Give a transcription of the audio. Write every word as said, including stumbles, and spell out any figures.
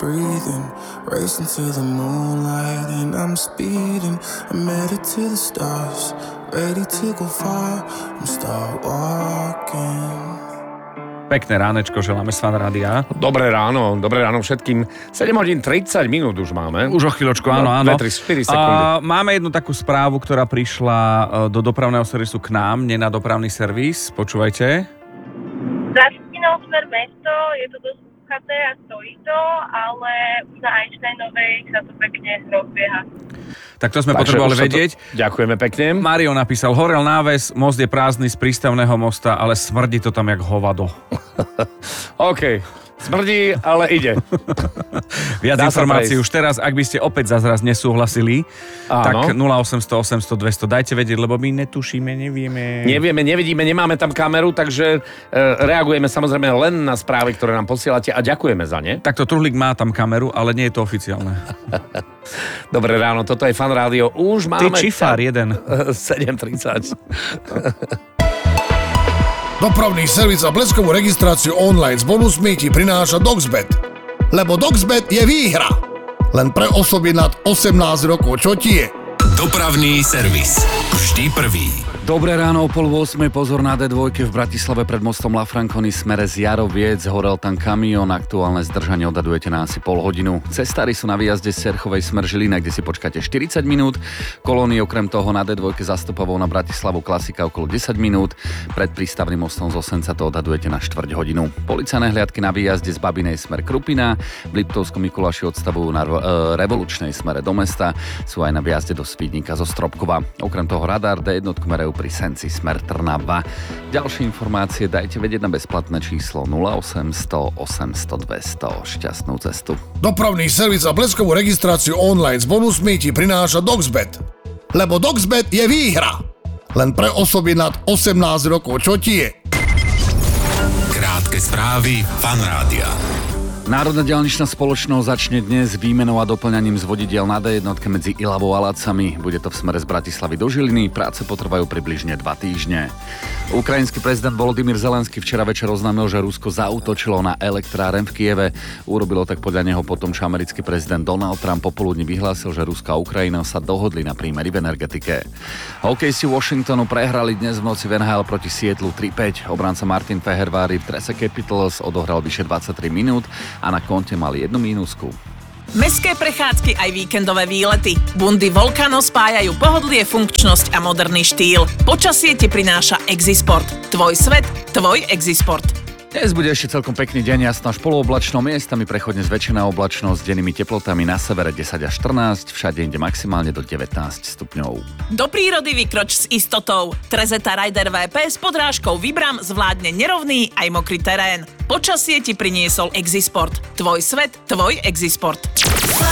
breathing, racing to the moonlight, and I'm speeding. I'm headed to the stars, ready to go far. I'm start walking. Pekné ránečko, želáme z Fan Rádia. Dobré ráno, dobré ráno všetkým. sedem hodín tridsať minút už máme. Už o chvíľočku, áno, áno. dve, tri, štyri sekundy. A máme jednu takú správu, ktorá prišla do dopravného servisu k nám, nie na dopravný servis. Počúvajte. Za Štínou smer mesto, je to dosť úchaté a stojí to, ale už na Einsteinovej sa to pekne rozbieha. Tak to sme Takže potrebovali vedieť. To... Ďakujeme pekne. Mario napísal, horel náves, most je prázdny z prístavného mosta, ale smrdí to tam jak hovado. OK. Smrdí, ale ide. Viac Dá informácií už teraz, ak by ste opäť zase raz nesúhlasili, áno. Tak nula osemsto osemsto dvesto dajte vedieť, lebo my netušíme, nevieme. Nevieme, nevidíme, nemáme tam kameru, takže e, reagujeme samozrejme len na správy, ktoré nám posielate a ďakujeme za ne. Takto Truhlík má tam kameru, ale nie je to oficiálne. Dobré ráno, toto je Fan Rádio. Už máme... Ty čifár jeden. sedem tridsať. Dopravný servis a bleskovú registráciu online s bonusmi ti prináša Doxbet. Lebo Doxbet je výhra. Len pre osoby nad osemnásť rokov. Čo ti je? Dopravný servis. Vždy prvý. Dobré ráno, o pol ôsmej, pozor na dé dva v Bratislave pred mostom La Franconi smere z Jaroviec, horel tam kamión, aktuálne zdržanie odhadujete na asi pol hodinu. Cestári sú na výjazde z Serchovej smer Žilina, kde si počkáte štyridsať minút, kolóny okrem toho na dé dva zastupovou na Bratislavu klasika okolo desať minút, pred prístavným mostom z Osenca to odhadujete na štvrť hodinu. Policajné hliadky na výjazde z Babinej smer Krupina, v Liptovskom Mikuláši odstavujú na e, revolučnej smere do mesta, sú aj na výjazde do Svídnika zo Stropkova. Okrem toho radar dé jedna merajú pri Senci smer Trnava. Ďalšie informácie dajte vedieť na bezplatné číslo nula osemsto osemsto dvesto. Šťastnú cestu. Dopravný servis a bleskovú registráciu online s bonusmi ti prináša Doxbet. Lebo Doxbet je výhra. Len pre osoby nad osemnásť rokov. Čo ti je? Krátke správy Fan Rádia. Národná diaľničná spoločnosť začne dnes výmenou a doplňaním z vodidiel na dé jedna medzi Ilavou a Lacami. Bude to v smere z Bratislavy do Žiliny. Práce potrvajú približne dva týždne. Ukrajinský prezident Volodymyr Zelenský včera večer oznámil, že Rusko zaútočilo na elektráreň v Kieve. Urobilo tak podľa neho potom, čo americký prezident Donald Trump popoludní vyhlásil, že Rusko a Ukrajina sa dohodli na prímeri v energetike. Hokejsti Washingtonu prehrali dnes v noci v en há el proti Seattlu tri päť. Obranca Martin Fehervári v drese Capitals odohral vyše dvadsaťtri minút a na konte mali jednu mínusku. Mestské prechádzky aj víkendové výlety. Bundy Volcano spájajú pohodlie, funkčnosť a moderný štýl. Počasie ti prináša Exisport. Tvoj svet, tvoj Exisport. Dnes bude ešte celkom pekný deň, jasno až polooblačno, miestami prechodne zväčšená oblačnosť, dennými teplotami na severe desať až štrnásť, všade inde maximálne do devätnásť stupňov. Do prírody vykroč s istotou. Trezeta Rider vé pé s podrážkou Vibram zvládne nerovný aj mokrý terén. Počasie ti priniesol Exisport. Tvoj svet, tvoj Exisport.